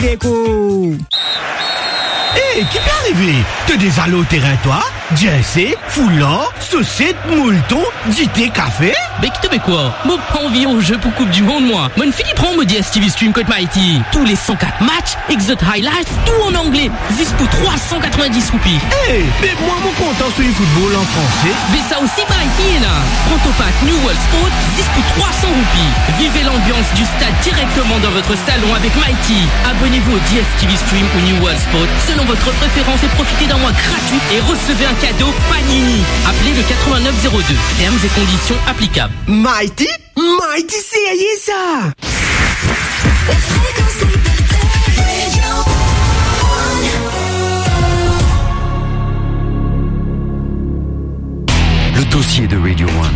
Déco. Hé, qui peut arriver? Te désallé au terrain, toi? Jersey, foulant, saucette, moulton, dité, café? Mais qui te met quoi? Moi, pas envie au jeu pour Coupe du Monde, moi. Mon Philippe prend me DSTV Stream Code Mighty. Tous les 104 matchs, Exot Highlights, tout en anglais. Juste pour 390 roupies. Hé, mais moi, mon content sur le football en français. Mais ça aussi, Mighty, là. Prends ton pack New World Sport, juste pour 300 roupies. Vivez l'ambiance du stade directement dans votre salon avec Mighty. Abonnez-vous au DSTV Stream ou New World Sport selon votre préférence et profitez d'un mois gratuit et recevez un cadeau Panini. Appelez le 8902. Termes et conditions applicables. Mighty, c'est ça. Le dossier de Radio One.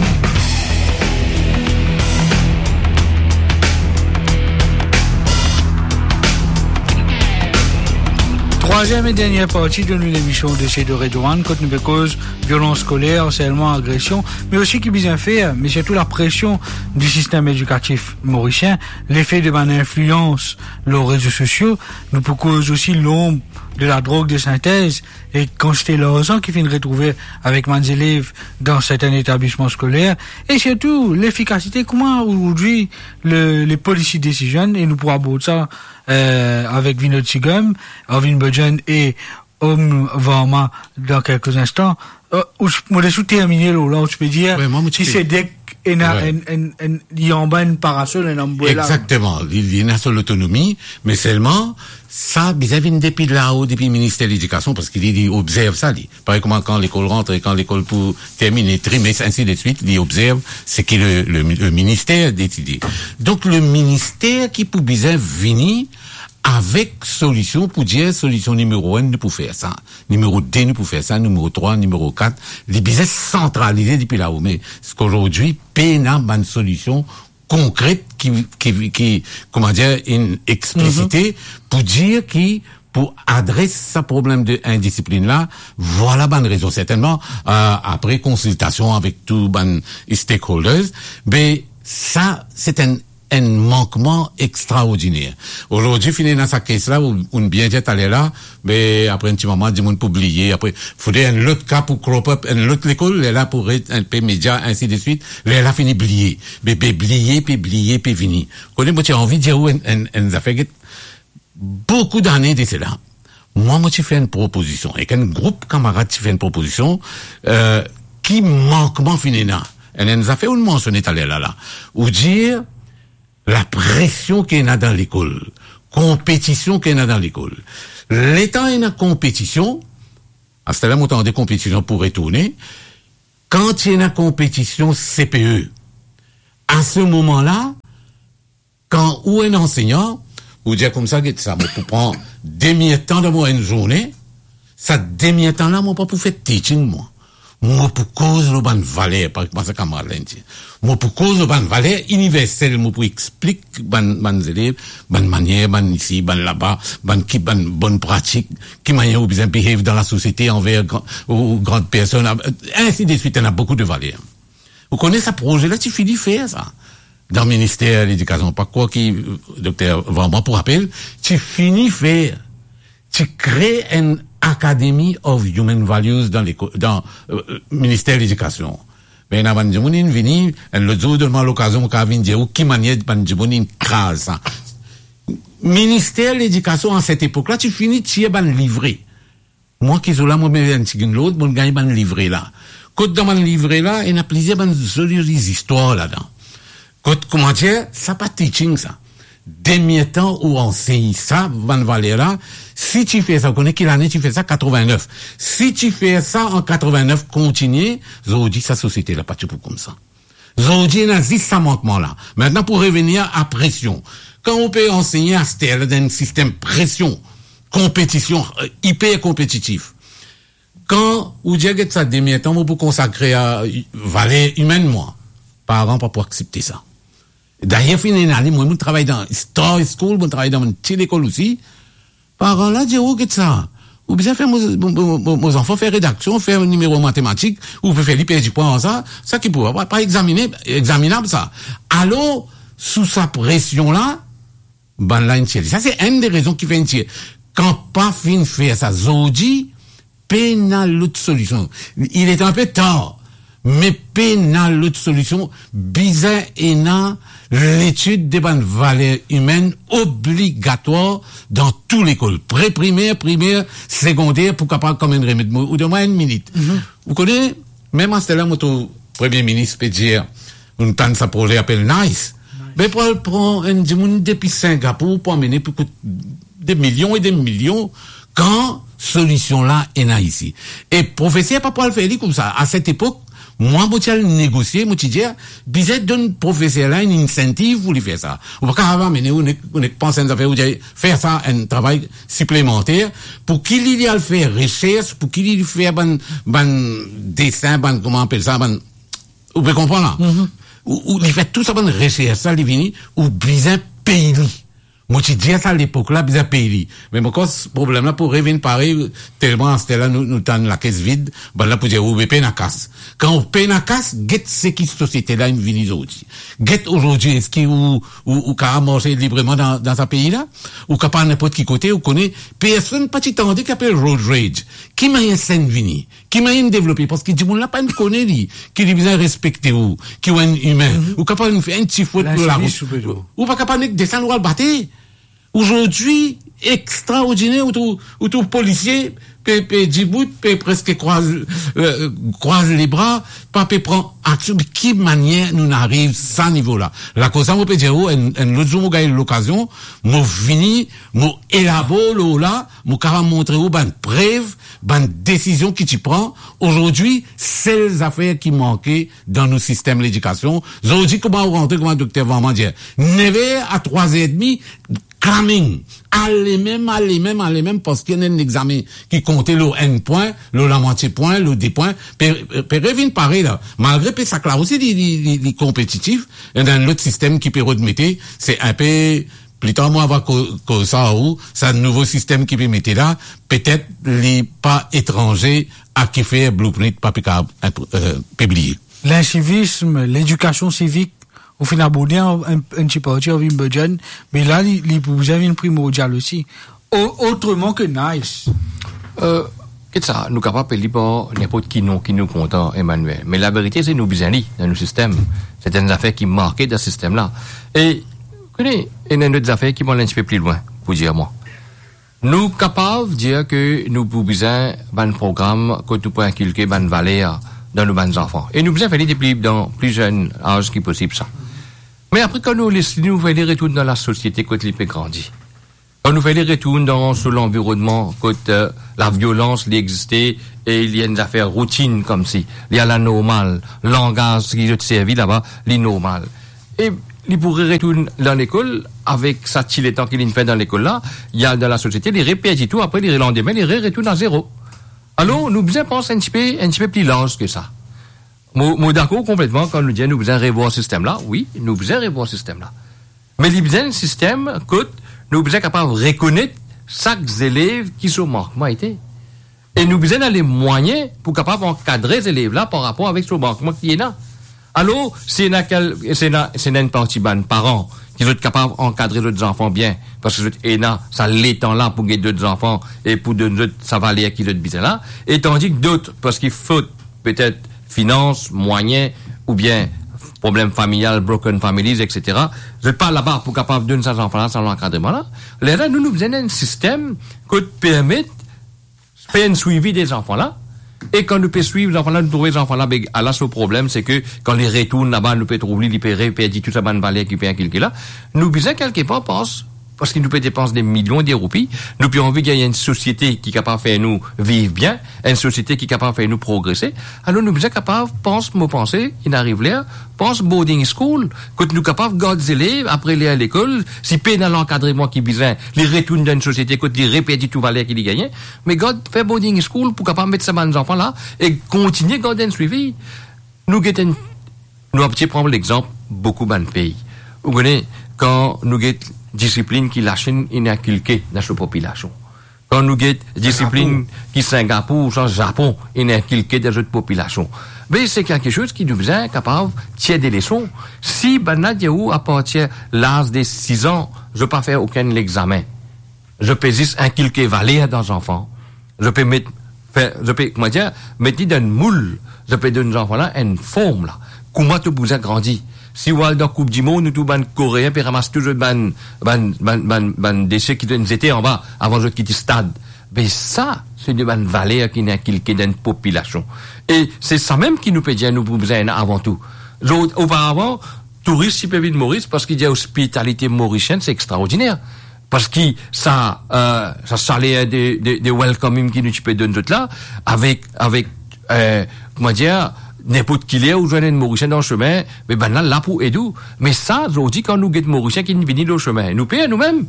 Troisième et dernière partie de l'émission de de Radio One, quand nous cause violence scolaire, harcèlement, agression, mais aussi qui bien fait, mais surtout la pression du système éducatif mauricien, l'effet de bonne influence, les réseaux sociaux, nous cause aussi l'ombre de la drogue de synthèse et constater l'argent qui finit retrouver avec mes élèves dans certains établissements scolaires et surtout l'efficacité, comment aujourd'hui les policiers décision et nous pourrons aborder ça avec Vinod Sigum, Arvin Budgen et Om Varma dans quelques instants. Moi, je suis terminé là, où je peux dire, si c'est dès il y a une parasol, un umbrella. Exactement. Il y a sur l'autonomie, mais seulement, ça, vis-à-vis depuis là-haut, depuis le ministère de l'Éducation, parce qu'il observe ça, pareil comment quand l'école rentre et quand l'école pour terminer trimestre, ainsi de suite, il observe ce que le ministère décide. Donc, le ministère qui pour bien venir avec solution pour dire solution numéro 1 nous pour faire ça, numéro 2 nous pour faire ça, numéro 3, numéro 4, les business centralisés depuis là-haut. Mais ce qu'aujourd'hui, peine à une solution concrète qui comment dire, une explicité pour dire pour adresser ce problème de indiscipline là, voilà bonne raison certainement après consultation avec tous les stakeholders, mais ça c'est un manquement extraordinaire. Aujourd'hui, fini dans sa caisse là, on bien dit aller là, mais après un petit moment, du monde pour oublier, après, faudrait un autre cas pour crop up, un autre l'école, elle est là pour être un peu média, ainsi de suite, elle a fini blier. Mais blier, puis fini. Connais, moi, tu as envie de dire où elle a fait beaucoup d'années de cela. Moi, tu fais une proposition, et qu'un groupe camarade, tu fais une proposition, qui manquement fini là. Elle nous a fait une mention là, ou dire, la pression qu'il y a dans l'école, compétition qu'il y a dans l'école. L'état il y a compétition, à ce là montant de compétition pour retourner, quand il y a compétition CPE, à ce moment-là, quand où un enseignant, ou dire comme ça, ça pour prendre demi-temps de moi une journée, ça demi-temps là, moi pas pour faire teaching, moi pour cause de bonne valeur, par exemple, camarade lundi. Moi pour cause de bonne valeur universelle, moi pour expliquer bonnes élèves, bonne manière, bonne ici, bonne là-bas, bonne pratique, qui manière ou bien behave dans la société envers aux grandes personnes, ainsi de suite, il y en a beaucoup de valeurs. Vous connaissez ce projet-là, tu finis faire ça. Dans le ministère de l'Éducation, pas quoi qui, docteur, vraiment pour rappel, tu finis faire, tu crées une Academy of Human Values dans ministère de l'Éducation. Ben, avant de venir, le jour de l'occasion, quand vient dire, qui manière de crase ça. Ministère de l'Éducation, en cette époque-là, tu finis, tu es livré. Moi, qui suis là, moi, un petit l'autre, moi, gagne ban livré là. Quand dans mon livret là, il y a plusieurs jolies histoires là-dedans. Quand, comment dire, ça pas teaching, ça. Demi-temps où enseigne ça, Van Valera, si tu fais ça, vous connaissez quelle année tu fais ça? 89. Si tu fais ça en 89, continue, aujourd'hui, sa société là, pas tout pour comme ça. Aujourd'hui, il y a ce manquement là. Maintenant, pour revenir à pression. Quand on peut enseigner à style d'un système pression, compétition, hyper compétitif. Quand, vous dites que ça demi-temps, vous pour consacrer à valeur humaine, moi. Parents, pas pour accepter ça. D'ailleurs, fin d'une année, moi, je travaille dans Star School, je travaille dans une petite école aussi. Parents là, disent, oh, qu'est-ce ça? Ou bien faire mes enfants faire rédaction, faire un numéro mathématique, ou peut faire l'hyper du point ça qui pourra pas examinable ça. Alors, sous sa pression là, ban là une tiers. Ça, c'est une des raisons qui fait une tiers. Quand pas fin faire ça, Zodi, pénal l'autre solution. Il est un peu tard, mais pénal l'autre solution, bizarre et nan, l'étude des bonnes valeurs humaines obligatoire dans toute l'école. Pré-primaire, primaire, secondaire, pour capable comme un remède, ou de moins une minute. Vous connaissez, même en ce là, mon premier ministre peut dire, on tente sa projet appelle Nice. Mais pour prendre un monde depuis Singapour pour amener des millions et des millions, quand solution là est là ici. Et professeur pas pour le faire comme ça. À cette époque, moi, je vais négocier, je vais dire, bizarre donne professeur là une incentive pour lui faire ça. Ou pas avant, mais on pense à une affaire, faire ça, un travail supplémentaire, pour qu'il y ait à faire recherche, pour qu'il y ait faire ban dessin, comment on appelle ça, vous pouvez comprendre là? Ou il fait tout ça, bonne recherche, ça, il vient, ou bizarre pays. Moi, tu dis ça à l'époque là, bizarre pays. Mais mon ce problème là, pour revenir pareil, tellement, c'était là, nous tenons la caisse vide, ben là, pour dire, ou paye na casse. Quand on paye na casse, get ce qui société là, une vini aujourd'hui. Get aujourd'hui, est-ce qu'il ou qu'à manger librement dans sa pays là? Ou qu'à pas n'importe qui côté, ou connaît, personne, pas t'entendre qui appelle road rage. Qui m'a un scène vini? Qui m'a un développé? Parce que du monde là, pas une connaît, lui, qui est bien respecté ou, qui est un humain. Ou capable de faire un petit faute pour la route. Ou pas capable de descendre ou le battre. Aujourd'hui, extraordinaire, où tout policier, presque croise les bras, pas prend action. De quelle manière nous n'arrive à ce niveau-là? La cause, on peut dire, l'autre jour, j'ai eu l'occasion, moi, fini, moi, élabore, là, moi, carrément montrer où, ben, preuve, ben, décision qui tu prends. Aujourd'hui, c'est les affaires qui manquaient dans nos systèmes d'éducation. Aujourd'hui, comment on rentre, comment le docteur Van dire, 9h à 3h30, cramming. Allez même, parce qu'il y a un examen qui comptait le N point, le la moitié point, le D point. Revient pareil, là. Malgré que ça, là aussi, les compétitifs, et dans l'autre système qui peut remettre, c'est un peu, plus tard, moi, avant que ça, ou, c'est un nouveau système qui peut mettre là, peut-être, les pas étrangers à qui fait blueprint, pas publié. L'incivisme, l'éducation civique, au final, un petit parti, on vient de mais là, vous avez une primordiale aussi. Autrement que Nice. Qu'est-ce ça? Nous capables de libre n'importe qui nous content, Emmanuel. Mais la vérité, c'est nous besoin dans nos systèmes. C'est une affaire qui marquait dans ce système-là. Et, vous connaissez, il y a d'autres affaires qui vont un petit peu plus loin, pour dire moi. Nous capables de dire que nous avons besoin d'un programme que nous pouvons inculquer d'une valeur dans nos bons enfants. Et nous besoin faire depuis dans plus jeune âge qui possible ça. Mais après, quand nous faisons les retours dans la société, quand les grandit. Quand nous faisons les retours sur l'environnement, quand la violence l'existait, et il y a une affaire routine comme si. Il y a la normale, le langage qui est servi là-bas, les normales. Et il pourrait retourner dans l'école, avec ça, le temps qu'il fait dans l'école là, il y a dans la société, il répète tout, après, il lendemain, il retourne à zéro. Alors, nous besoin penser un petit peu plus large que ça. Moi, d'accord complètement, quand nous disons nous besoin revoir ce système-là, oui, nous besoin revoir ce système-là. Mais il besoin un système que nous besoin capable de reconnaître chaque élève qui sont manquement été. Et nous besoin d'aller moyens pour capable encadrer ces élèves-là par rapport avec ce manquement qui est là. Alors, c'est une partie de parents qui sont capables d'encadrer leurs enfants bien, parce que ça l'étend là pour guider d'autres enfants et pour d'autres, ça va aller qui sont bizarre là. Et tandis que d'autres, parce qu'il faut peut-être finances, moyens, ou bien problèmes familiales, broken families, etc. Je pas là-bas pour capable de donner ces enfants-là sans l'encadrement là. Là, nous besoin d'un système qui permet de faire un suivi des enfants-là. Et quand nous pouvons suivre les enfants-là, nous trouvons les enfants-là, ben, là, ce problème, c'est que quand les retournent là-bas, nous pouvons trouver, ils peuvent perdre tout ça, bonne valeur qui peut quelque là. Nous besoin quelque part, parce qu'ils nous peut dépenser des millions de roupies. Nous avons envie qu'il y ait une société qui est capable de faire nous vivre bien, une société qui est capable de faire nous progresser. Alors nous sommes capables, il arrive là, pense boarding school, quand nous sommes capables de garder les élèves, après aller à l'école, si peine dans l'encadrement qui besoin, les retourner dans une société, quand ils répètent tout valeur qu'ils gagnent, mais garde, faire boarding school pour capable mettre ça dans les enfants là, et continuer à garder un suivi. Nous avons prendre l'exemple, beaucoup de pays. Vous connaissez, quand nous discipline qui lâche inculquée dans cette population. Quand nous avons discipline qui Singapour, ou Japon, il a inculqué des autres populations. Mais c'est quelque chose qui nous est capable de tirer des leçons. Si Banadiaou, à partir de l'âge de 6 ans, je ne peux pas faire aucun examen. Je peux juste inculquer valeur dans les enfants. Je peux mettre dans une moule. Je peux donner aux enfants là une forme là. Comment tu vous grandi? Si vous allez dans la Coupe du Monde, nous tous les Coréens, puis ramassent toujours des déchets qui nous étaient en bas avant de quitter le stade. Mais ça, c'est une bonne valeur qui n'est qu'il dans une population. Et c'est ça même qui nous peut dire, nous besoin avant tout. Auparavant, touristes, ils peuvent venir de Maurice, parce qu'il y a hospitalité mauricienne, c'est extraordinaire. Parce que ça salait des welcoming qui nous peut donner tout là, avec, comment dire, n'importe qui est ou joindre une Mauricien dans le chemin, mais là pour aider. Mais ça, je dis, quand nous guettons Mauricien qui viennent dans le chemin, nous payons nous-mêmes.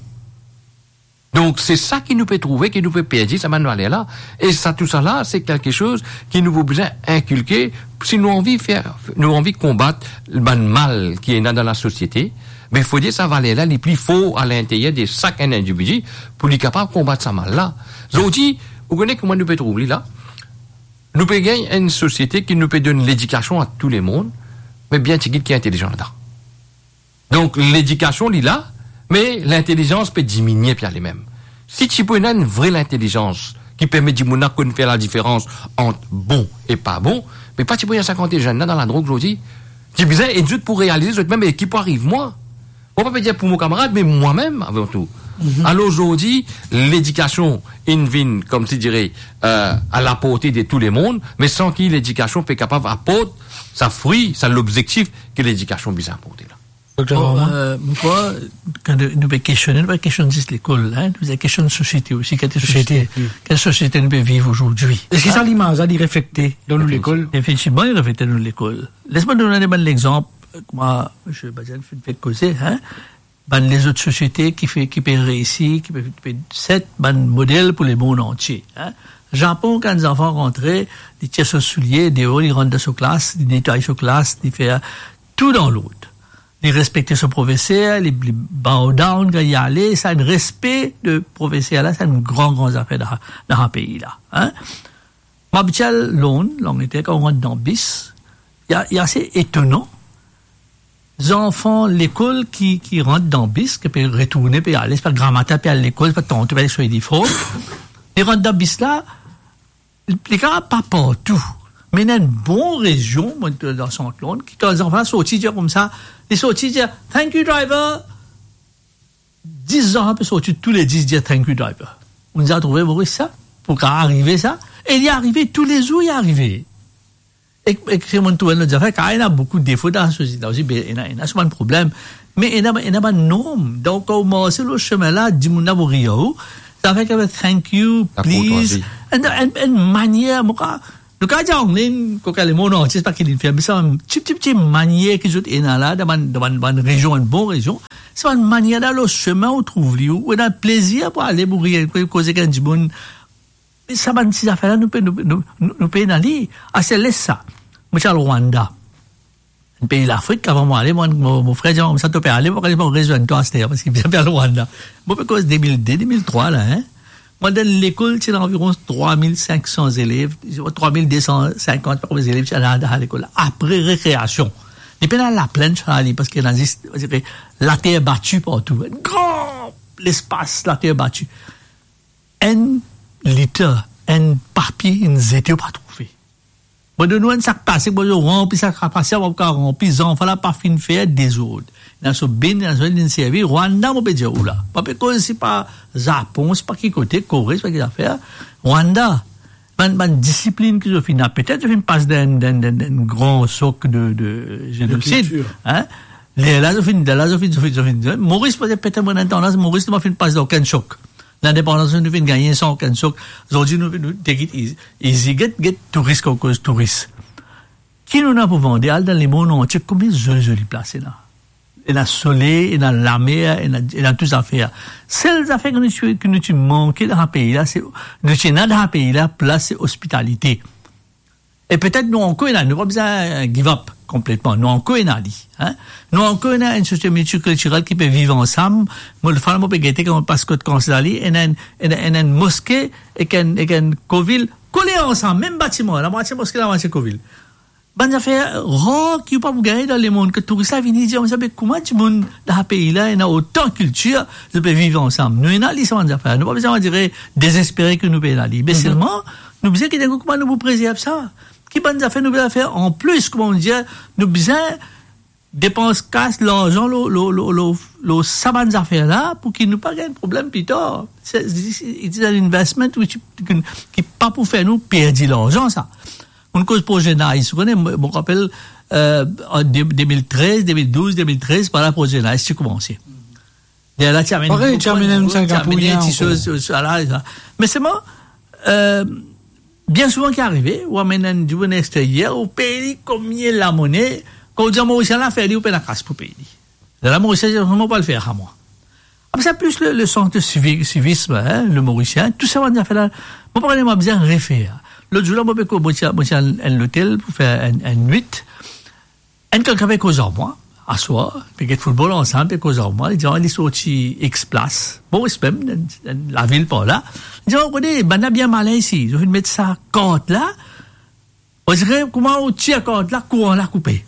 Donc, c'est ça qui nous peut trouver, qui nous peut perdre, ça m'a aller là. Et ça, tout ça là, c'est quelque chose qui nous besoin inculquer, si nous envie combattre le mal qui est dans la société. Mais il faut dire, ça va aller là, les plus faux à l'intérieur de chaque individu, pour les capables de combattre ça mal là. Je dis, vous connaissez comment nous peut trouver là? Nous pouvons gagner une société qui nous peut donner l'éducation à tout le monde, mais bien qui est intelligent là-dedans. Donc, l'éducation, il est là, mais l'intelligence peut diminuer puis aller même. Si tu peux une vraie intelligence qui permet de faire la différence entre bon et pas bon, mais pas tu peux y avoir 50 jeunes là dans la drogue aujourd'hui. Tu besoin d'études pour réaliser cette même équipe arrive moi. On peut pas dire pour mon camarade, mais moi-même avant tout. Alors aujourd'hui, l'éducation vient, comme tu dirais, à la portée de tout le monde, mais sans que l'éducation peut capable d'apporter sa fruit, ça l'objectif que l'éducation puisse apporter là. Moi, quand nous pouvons questionner, nous pouvons questionner l'école, hein, nous avons questionné la société aussi, quelle société nous pouvons vivre aujourd'hui. Est-ce que ça l'image à y réfléchir dans l'école? Effectivement, il réfléchit dans l'école. Laisse-moi donner un l'exemple, moi, je vais causer, hein, les autres sociétés qui peuvent réussir, qui peuvent set modèle pour le monde entier, hein. Japon, quand les enfants rentraient, ils tirent sur souliers, dehors, ils rentrent dans sa classe, ils nettoient sa classe, ils font tout dans l'autre. Ils respectent ce professeur, ils bow down quand il y allait, ça, un respect de professeur là, c'est une grande affaire dans un pays là, hein. M'habituel, l'Angleterre, quand on rentre dans bis, il y a assez étonnant. Les enfants, l'école qui rentrent dans bis, qui peuvent retourner, puis aller, c'est pas grammata, puis à l'école, c'est pas ton, tu vas aller sur les défauts. Ils rentrent dans bis là, les gars, pas partout. Mais il y a une bonne région, dans son clone, qui, quand les enfants sortent, comme ça, ils sortent, dire, thank you, driver. 10 ans, peut sortir tous les 10 dire thank you, driver. On nous a trouvé, Maurice, ça, pour arriver ça. Et il est arrivé, tous les jours, il est arrivé. Et c'est mon tour, nous a fait, car il y a beaucoup de défauts dans la société, aussi, il y a souvent un problème. Mais il y a pas de norme. Donc, comment c'est le chemin là, dis-moi, vous ça fait que thank you, please. Une manière, le cas d'anglais, quand le monde entier, c'est pas qu'il fait, mais c'est une petite manière qu'ils ont là, dans une région, une bonne région. C'est une manière dans le chemin, on trouve, où on a plaisir pour aller mourir, pour causer qu'un du monde. Mais ça, ces affaires-là, nous pouvons aller. Ah, c'est laisse ça. Moi, je suis au Rwanda. Un pays d'Afrique, avant moi aller, mon frère dit, ça te peut aller, pour aller me rejoindre toi, parce qu'il vient vers le Rwanda. Moi, parce que 2003, là, hein. Moi, dans l'école, c'est environ 3500 élèves, 3250 élèves qui sont à l'école. Après récréation. Et puis dans la plaine, parce qu'il y a la terre battue partout. Un grand l'espace, la terre battue. Un litre, un papier, une zété, pas trouvé. Moi, de nous, un sac passé, moi, je remplis, sac passé, on va remplir, les enfants, là, pas fin de faire des autres. Dans ce bin, dans ce service, Rwanda, on peut dire, oula. Parce que c'est pas Japon, c'est pas qui côté, Corée, c'est pas qui affaire. Rwanda, une discipline qui se finit, peut-être, je passe d'un grand soc de génocide, hein. Là, je finis, Maurice, peut-être, mon intendance, Maurice, ne passe d'aucun choc. L'indépendance, nous finit gagner sans aucun choc. Aujourd'hui, nous, take it easy, get touriste, cause touriste. Qui nous a pour vendre, dans les mondes entiers, combien de jolies places, là? Et dans le soleil, et dans la mer, et dans toutes les affaires. Celles affaires que nous manquons dans un pays là, c'est, nous dans un pays là, place, c'est hospitalité. Et peut-être nous encore, nous pas besoin de give up complètement. Nous encore, hein. Nous encore, une société multiculturelle qui peut vivre ensemble. Moi, le femme, peut guetter comme Pascal Considali, et une mosquée, et qu'un covil, collés ensemble, même bâtiment, la moitié mosquée, la moitié covil. Ben, ça fait rare qu'il n'y a pas gagner dans le monde, que touristes viennent dire, vous savez, comment du monde dans ce pays-là, il y a autant de culture, ils peuvent vivre ensemble. Nous, il y a ça, nous pas besoin de dire désespérer que nous payons la vie. Mais seulement, nous besoin que comment nous vous préservons ça. Qui bonnes affaires nous besoin faire en plus, comment on dit, nous besoin dépenser casse l'argent, le saban affaires là, pour qu'ils nous pas gagnent problème plus tard. C'est un investment qui pas pour faire nous perdre l'argent, ça. On cause projet Nice. Vous connaissez, je me rappelle, en 2013, 2012, 2013, par la projet Nice, tu commençais. Et là, tu amènes des choses, mais c'est moi, bien souvent qui arrivé, ou amène du bon extérieur, ou paye combien la monnaie, quand on dit à Mauricien, là, fait, ou paye la casse pour payer. La Mauricien, je ne vais pas le faire à moi. Après ça, plus le sens de civisme, hein, le Mauricien, tout ça, on a fait là, mon problème, m'a bien réfère. L'autre jour, là, moi, à l'hôtel pour faire une nuit. Un quelqu'un avec cause en moi, à soir, puis il y a football ensemble, puis cause en moi. Il dit, il est sorti X-Place. Bon, c'est même, la ville par là. Il dit, on connaît, ben, a bien malin ici. Je vais mettre ça compte là. On dirait, comment on tire compte là, courant là, coupé.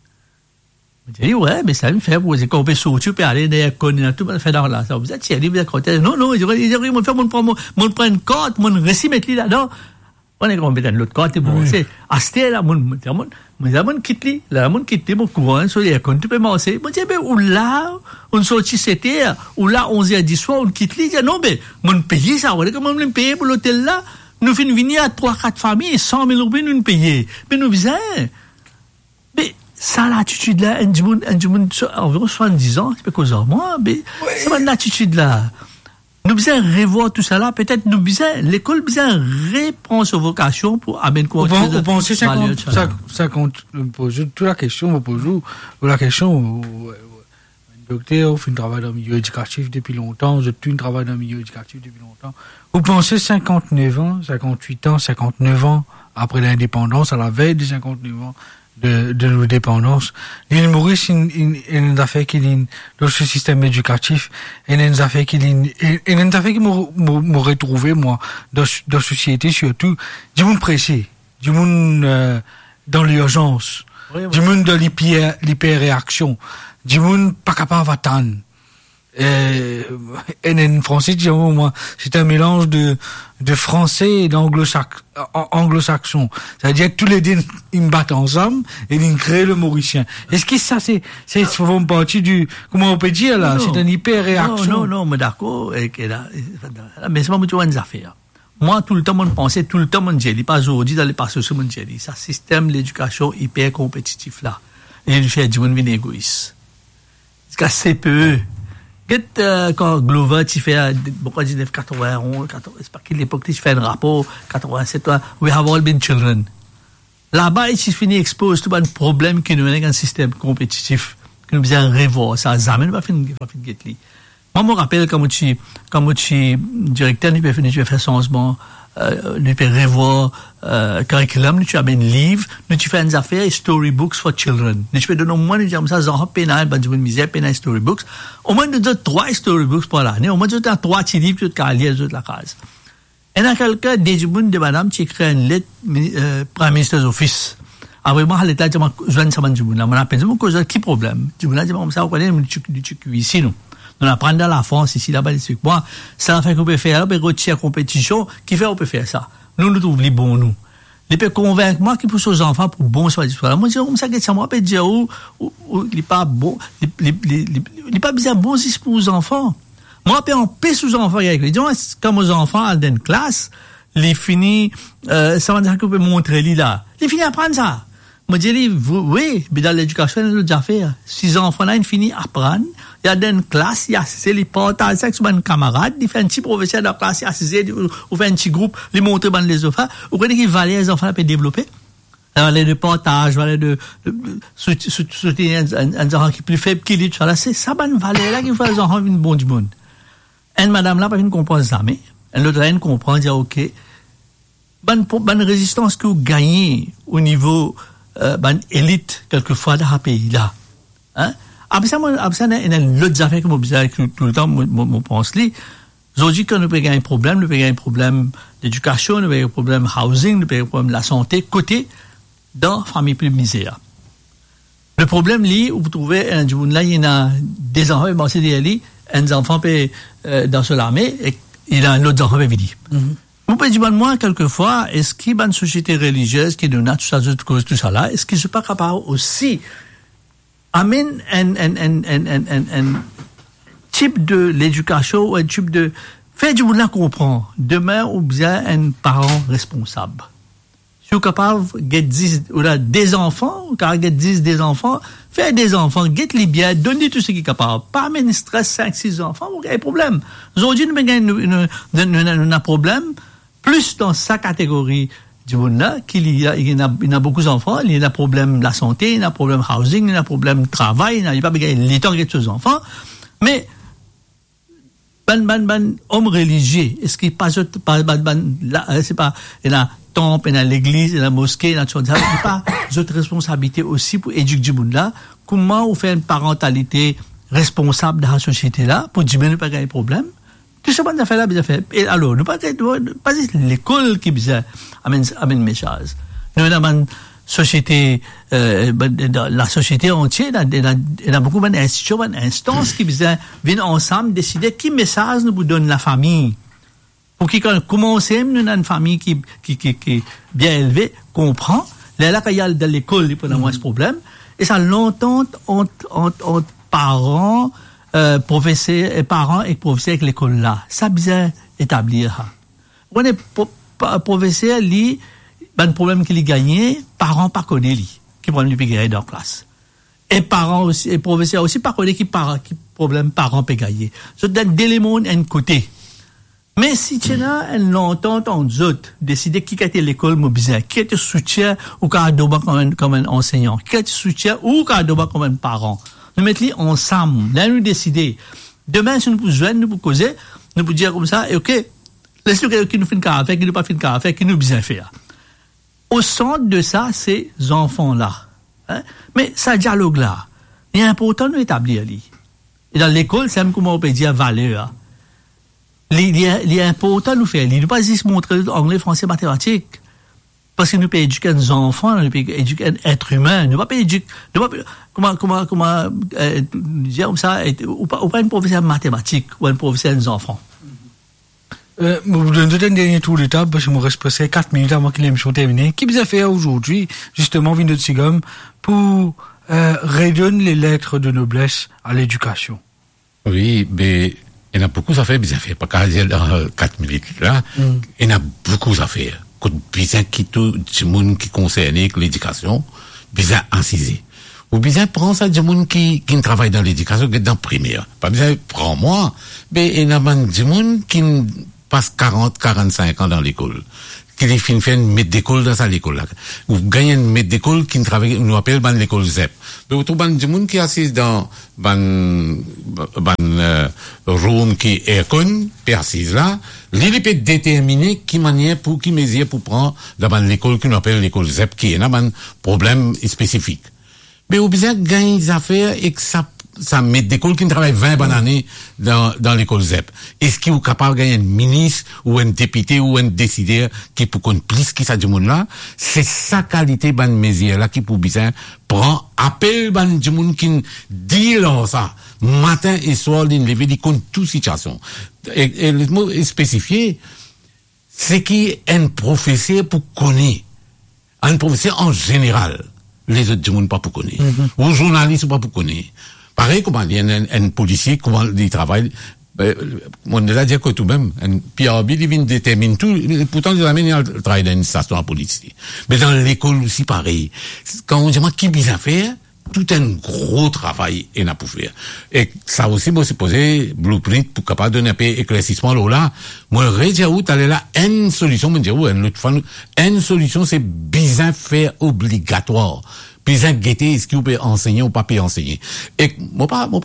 Je dis, ouais, mais ça me fait, vous avez coupé sortir, puis aller dans la tout le monde fait dans là. Vous êtes tiré, vous êtes compté. Non, il dit, mon frère, mon prend une compte, mon récit, mettre là-dedans. On est comme de l'autre côté, bon, c'est, à ce là, mon quitte li, là, mon quitte mon courant, sur les comptes, tu peux m'enseigner. Bon, tiens, ben, ou là, on sortit 7h, ou là, 11h du soir, on quitte li, non, ben, mon payer ça, voilà, comment on me payer pour l'hôtel là? Nous finissons venir à 3-4 familles, 100 000 roupies, nous payer. Mais nous, besoin. Mais, ça, l'attitude là, un du monde, environ 70 ans, c'est pas cause de moi, mais, c'est pas l'attitude là. Nous besoin revoir tout ça là, peut-être nous besoin, l'école besoin reprendre sa vocation pour amener quoi. Vous pensez ça compte, toute la question, vous posez la question, docteur, vous faites un travail dans le milieu éducatif depuis longtemps, je fais un travail dans le milieu éducatif depuis longtemps. Vous pensez 59 ans, 58 ans, 59 ans, après l'indépendance, à la veille des 59 ans, de l'indépendance. L'île Maurice, il y a une affaire qui est dans ce système éducatif, il y a une affaire qui m'aurait trouvé, moi, dans la société, surtout, du monde pressé, du monde, dans l'urgence, du monde dans l'hyper-réaction, du monde pas capable d'attendre. Et en français, moi, c'est un mélange de français et d'anglo-saxon. C'est-à-dire que tous les deux, ils me battent ensemble et ils créent le Mauricien. Est-ce que ça, c'est une partie du, comment on peut dire, là? C'est une hyper-réaction. Non, mais d'accord. Mais c'est pas une affaire. Moi, tout le temps, mon pensée, tout le temps, mon jelly, pas aujourd'hui, dans les passes sur mon jelly. Ça, système l'éducation hyper compétitif, là. Et il fait du monde égoïste. C'est CPE. Quand Glover, tu fais, pourquoi 1991, c'est pas qu'à l'époque, tu fais un rapport, 87, we have all been children. Là-bas, il finit expose tout un problème qui nous mène dans un système compétitif, que nous besoin revoir, ça, jamais pas fini, get-li. Moi, je me rappelle, quand tu directeur, tu peux faire changement, tu peux revoir, curriculum, tu amènes livre, tu fais des affaires, storybooks for children. Tu peux donner au moins, tu dis ça, genre, pénal, du misère, pénal, storybooks. Au moins, tu donnes 3 storybooks par l'année. Au moins, tu donnes 3 petits livres, tu te lire toute la case. Et dans quelqu'un, des monde de madame, tu écris une lettre, Prime Minister's Office. Après, moi, l'état, je viens de savoir du monde. Là, moi, je me pose, qui problème? Du monde, je me dis, ça, on connaît, tu ici, nous. On apprend dans la France, ici, là-bas, les trucs. Moi, ça fait qu'on peut faire, on peut retirer la compétition, qui fait, on peut faire ça. Nous trouvons les bons, nous. Il peut convaincre moi qui pousse aux enfants pour bon soit d'histoire. Moi, je dis, comme ça, moi, peut dire, il n'est pas bon, il n'est pas bien bon si c'est pour les enfants. Moi, peut en paix sous enfants avec lui. Disons, comme aux enfants, dans une classe, les finis, ça va dire qu'on peut montrer, là. Les finis apprendre ça. Moi, je dis, oui, mais dans l'éducation, il y a déjà fait. Si les enfants-là, ils finissent à apprendre, il y a dans une classe, il y a les partages avec un camarade, il fait un petit professeur dans la classe, il y a ou fait un petit groupe, les montrer dans les enfants. Vous connaissez qu'il valait les enfants pour développer? Les de partage, de soutenir un enfant qui est plus faible qu'il est, tout ça, c'est ça, bonne valeur là qui fait les enfants une bonne du monde. Une madame là, pas une comprendre ça, mais, l'autre là, une comprend, dire, ok, bonne résistance que vous gagnez au niveau élite quelquefois dans un pays là. Hein? Après ça, il y a l'autre affaire que je tout le temps, je pense là. Aujourd'hui, quand nous avons un problème, nous avons un problème d'éducation, nous avons un problème housing, nous avons un problème de la santé, côté dans la famille plus misère. Le problème, là, où vous trouvez, il y a des enfants, c'est des enfants dans l'armée, et il y a un autre enfant qui vit. Vous pouvez dire, moi, quelquefois, est-ce qu'il y a une société religieuse qui nous a tout ça là, est-ce qu'ils ne sont pas capables aussi amener un type de l'éducation ou un type de faire du monde comprendre demain ou bien un parent responsable. Si vous êtes capable de 10 ou là des enfants, ou car 10 des enfants, faire des enfants, get les bien, donner tout ce qui est capable. Pas amener stress 5-6 enfants, vous avez un problème. Aujourd'hui, nous avons un problème plus dans sa catégorie du monde là, qu'il y a beaucoup d'enfants, il y a un problème de la santé, il y a un problème housing, il y a un problème de travail, il n'y a pas les temps de ces enfants. Mais homme religieux, est-ce qu'il pas c'est pas il y a temple, il y a l'église, il y a la mosquée, il y a tout ça, il n'y a pas d'autres responsabilités aussi pour éduquer du monde là. Comment on fait une parentalité responsable dans la société là pour diminuer pas de problème? Tout ce qu'on a fait là, bien fait. Et alors, nous pas l'école qui bien amène message. Nous avons une société, la société entière, il y a beaucoup d'institutions, d'instances qui viennent ensemble décider qui message nous donne la famille. Pour qu'ils commencent, nous avons une famille qui est bien élevée, comprend. Là, quand il y a de l'école, il peut avoir ce problème. Et ça, longtemps, entre parents, professeurs et parents et professeurs avec l'école là. Ça bien établir. On est professeur, lui, ben problème qu'il a gagné, parents pas connaît lui, qui problème lui gagner dans classe. Et parents aussi, et professeurs aussi pas connaît qui problème parents peut gagner. Ça donne des éléments d'un côté. Mais si tu as une entente entre autres, décider qui a été l'école mobilisée, qui a été soutien ou qui a été comme un enseignant, qui a été soutien ou qui a été comme un parent. Nous mettons ensemble, là nous décider. Demain, si nous pouvons joindre, nous pouvons causer, nous pouvons dire comme ça, et ok, laisse-nous qui nous fait une café, qui nous pas fait une café, qui nous bien faire. Au centre de ça, ces enfants-là. Hein? Mais ça dialogue-là, il est important de l'établir. Et dans l'école, c'est même comment on peut dire valeur. Il est important de nous faire. Il ne faut pas juste montrer anglais, français, mathématiques. Parce que nous pouvons éduquer nos enfants, nous pouvons éduquer un être humain. Nous ne pouvons pas éduquer, comment dire comme ça, ou pas une professeur de mathématiques, ou un professeur des enfants. Je vous donne un dernier tour d'étape, parce que me reste presque 4 minutes avant que l'émission termine. Qui vous a fait aujourd'hui, justement, Vino de Sigom, pour, redonner les lettres de noblesse à l'éducation? Oui, mais, il y en a beaucoup à faire, bien fait. Pas qu'à dire dans 4 minutes, là. Il y en a beaucoup à faire. Quand bien qui tout le monde qui concerne l'éducation, bien incisé. Ou bien prend ça du monde qui travaille dans l'éducation, qui est dans primaire. Pas bien prend moi, mais il y a du monde qui passe 40-45 ans dans l'école. Qui les fait une maître d'école dans sa l'école là. Ou gagne une maître d'école qui travaille, nous appelle l'école ZEP. Mais autre du monde qui est assis dans room qui est aircon, puis assise là, il peut déterminer qui manière pour, qui mesure pour prendre dans l'école qu'on appelle l'école ZEP, qui est un problème spécifique. Mais au besoin de gagner des affaires et que ça met d'école qui travaille 20 bonnes années dans l'école ZEP. Est-ce qu'il est capable de gagner un ministre ou un député ou un décideur qui peut qu'on plus qui ça du monde là? C'est sa qualité, ban mesure là, qui pour bien prend appel ban du monde qui dit là ça. Matin et soir, il levé, il compte toute situation. Et le mot est spécifié. C'est qui un professeur pour connaître. Un professeur en général. Les autres du monde pas pour connaître. Ou journaliste pas pour connaître. Pareil, comment il y a un policier, comment il travaille, on a dit que tout même, un PRB, il vient déterminer tout, pourtant, il amène à travailler dans une station à police. Mais dans l'école aussi, pareil. Quand on dit, qui bien faire, tout un gros travail, il a pour faire. Et ça aussi, moi, c'est posé, blueprint, pour capable de donner un peu éclaircissement, là. Moi, rédia où t'allais là, une solution, me dire, une solution, c'est bien faire obligatoire. Puis un guetté, est-ce qu'il peut enseigner ou pas peut enseigner. Et moi pas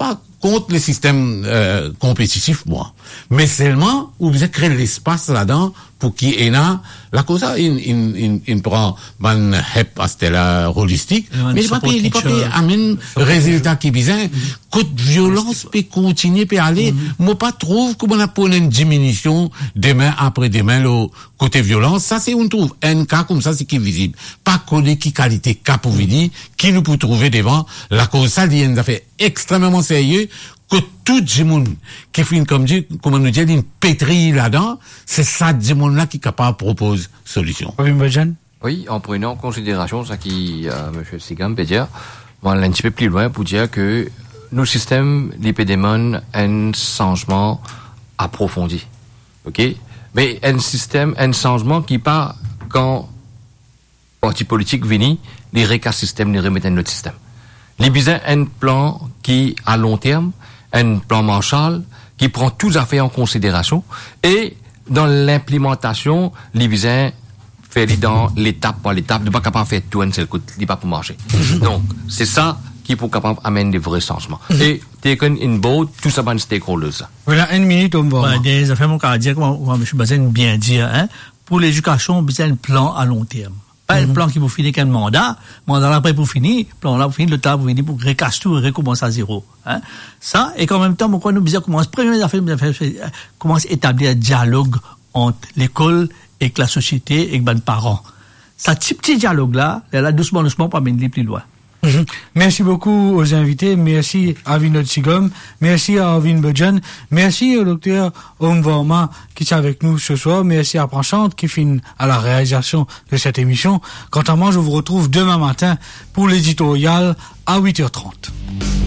contre les systèmes compétitifs, moi. Mais seulement, vous devez créer l'espace là-dedans pour qu'il y ait la cause, il prend man hep astella holistique, mais il pas amène résultat qui bizarre. Côte violence peut continuer, peut aller. Moi, pas trouve qu'on a pour une diminution demain après demain, le côté violence. Ça, c'est, on trouve un cas comme ça, c'est qui est visible. Pas connaître qui qualité cas pour venir, qui nous peut trouver devant. La cause, ça, il y a une affaire extrêmement sérieuse. Que tout le monde qui fait comme nous dit, une pétrie là-dedans, c'est ça, le monde là qui est capable de proposer solution. Oui, en prenant en considération ce qui, M. Sigam peut dire, on va aller un petit peu plus loin pour dire que nos systèmes, l'épidémie, un changement approfondi. OK? Mais un changement qui part quand parti politique vient, les récas système, les remettent dans notre système. Les besoins, un plan qui, à long terme, un plan Marshall qui prend tout à fait en considération et dans l'implémentation, les besoins faire dans l'étape par l'étape, de pas capable de faire tout un seul coup, il pas pour marcher. Donc, c'est ça qui pour capable amener des vrais changements. Et taken in board, tout ça va stakeholders. Voilà, une minute, on va. Des affaires, mon cas dire, comme M. Bazen bien dit, hein, pour l'éducation, besoin un plan à long terme. Pas un plan qui vous finit qu'un mandat après pour finir, plan là pour finir, le temps pour finir, pour recasser tout et recommencer à zéro. Hein. Ça, et qu'en même temps, pourquoi nous besoin commencer, première affaire, commencer à établir un dialogue entre l'école et la société et les parents. Ça, petit dialogue-là, doucement, pour amener plus loin. Merci beaucoup aux invités. Merci à Vinod Sigam. Merci à Arvin Budgen. Merci au docteur Om Varma qui est avec nous ce soir. Merci à Pranchante qui finit à la réalisation de cette émission. Quant à moi, je vous retrouve demain matin pour l'éditorial à 8h30.